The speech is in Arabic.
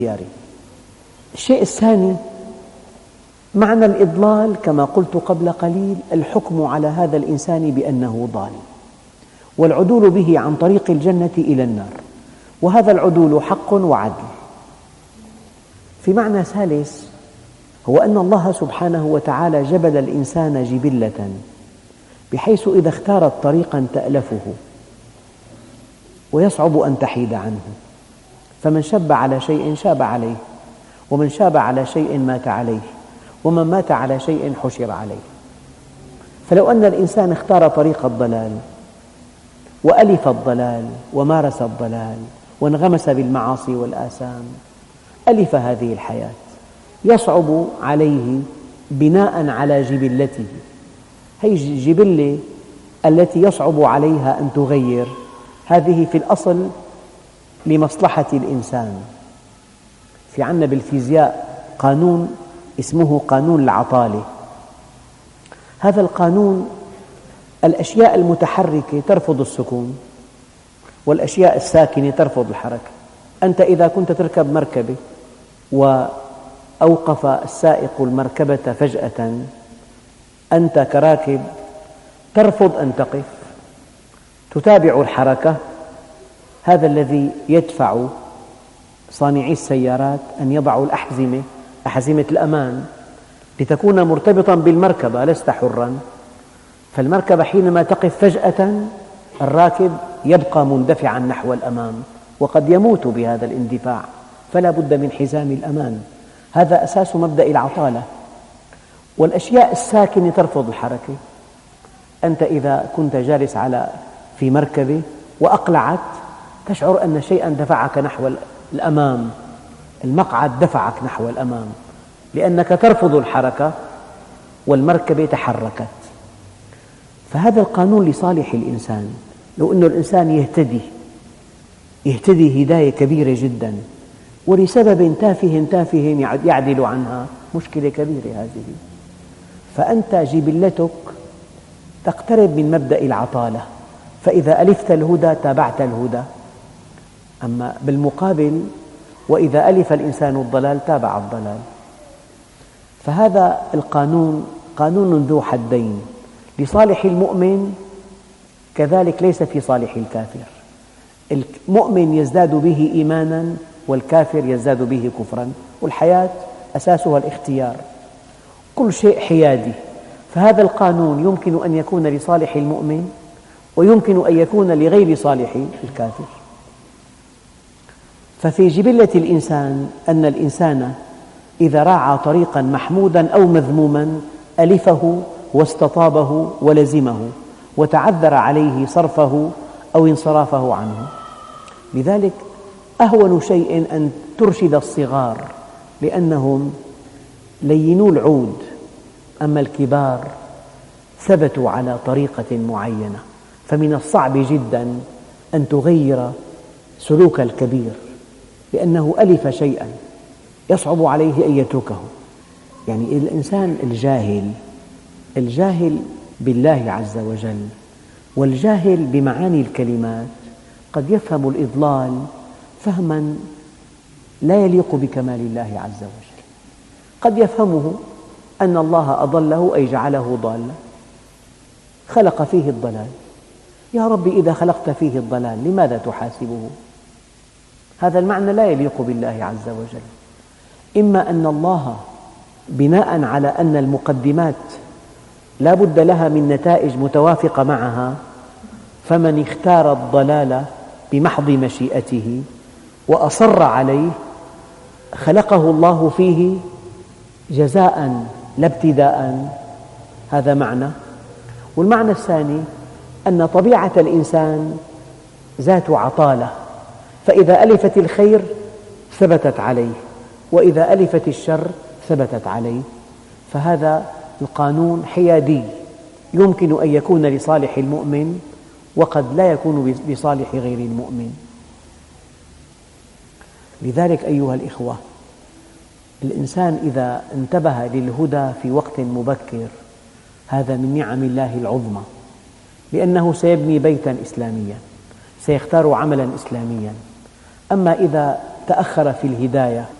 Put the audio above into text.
اختياري. الشيء الثاني، معنى الإضلال كما قلت قبل قليل الحكم على هذا الإنسان بأنه ضال، والعدول به عن طريق الجنة إلى النار، وهذا العدول حق وعدل. في معنى ثالث، هو أن الله سبحانه وتعالى جبل الإنسان جبلة بحيث إذا اختارت طريقا تألفه ويصعب أن تحيد عنه، فمن شب على شيء شاب عليه، ومن شاب على شيء مات عليه، ومن مات على شيء حشر عليه. فلو أن الإنسان اختار طريق الضلال وألف الضلال ومارس الضلال وانغمس بالمعاصي والآثام، ألف هذه الحياة، يصعب عليه بناء على جبلته. هذه الجبلة التي يصعب عليها أن تغير، هذه في الأصل لمصلحة الإنسان. في عندنا بالفيزياء قانون اسمه قانون العطالة. هذا القانون، الأشياء المتحركة ترفض السكون، والأشياء الساكنة ترفض الحركة. أنت إذا كنت تركب مركبة وأوقف السائق المركبة فجأة، أنت كراكب ترفض أن تقف، تتابع الحركة. هذا الذي يدفع صانعي السيارات أن يضعوا أحزمة الأمان لتكون مرتبطا بالمركبة، لست حرا. فالمركبة حينما تقف فجأة، الراكب يبقى مندفعا نحو الأمام، وقد يموت بهذا الاندفاع، فلا بد من حزام الأمان. هذا أساس مبدأ العطالة. والأشياء الساكنة ترفض الحركة. أنت إذا كنت جالس في مركبة وأقلعت، تشعر أن شيئا دفعك نحو الأمام، المقعد دفعك نحو الأمام، لأنك ترفض الحركة والمركبة تحركت. فهذا القانون لصالح الإنسان. لو أن الإنسان يهتدي هداية كبيرة جدا، ولسبب تافه يعدل عنها، مشكلة كبيرة هذه. فأنت جبلتك تقترب من مبدأ العطالة، فإذا ألفت الهدى تابعت الهدى. أما بالمقابل، وإذا ألف الإنسان الضلال تابع الضلال. فهذا القانون قانون ذو حدين، لصالح المؤمن كذلك ليس في صالح الكافر. المؤمن يزداد به إيمانا، والكافر يزداد به كفرا، والحياة أساسها الاختيار، كل شيء حيادي. فهذا القانون يمكن أن يكون لصالح المؤمن، ويمكن أن يكون لغير صالح الكافر. ففي جبلة الإنسان أن الإنسان إذا راعى طريقا محمودا أو مذموما ألفه واستطابه ولزمه، وتعذر عليه صرفه أو انصرافه عنه. لذلك أهون شيء أن ترشد الصغار، لأنهم لينوا العود، أما الكبار ثبتوا على طريقة معينة. فمن الصعب جدا أن تغير سلوك الكبير، لأنه ألف شيئا يصعب عليه أن يتركه. يعني الإنسان الجاهل بالله عز وجل، والجاهل بمعاني الكلمات، قد يفهم الإضلال فهما لا يليق بكمال الله عز وجل. قد يفهمه أن الله أضله أي جعله ضالا، خلق فيه الضلال. يا رب، إذا خلقت فيه الضلال لماذا تحاسبه؟ هذا المعنى لا يليق بالله عز وجل. إما أن الله بناء على أن المقدمات لا بد لها من نتائج متوافقة معها، فمن اختار الضلال بمحض مشيئته وأصر عليه خلقه الله فيه جزاء لا ابتداء. هذا معنى. والمعنى الثاني أن طبيعة الإنسان ذات عطالة، فإذا ألفت الخير ثبتت عليه، وإذا ألفت الشر ثبتت عليه. فهذا القانون حيادي، يمكن أن يكون لصالح المؤمن، وقد لا يكون لصالح غير المؤمن. لذلك أيها الإخوة، الإنسان إذا انتبه للهدى في وقت مبكر، هذا من نعم الله العظمى، لأنه سيبني بيتا إسلاميا، سيختار عملا إسلاميا. أما إذا تأخر في الهداية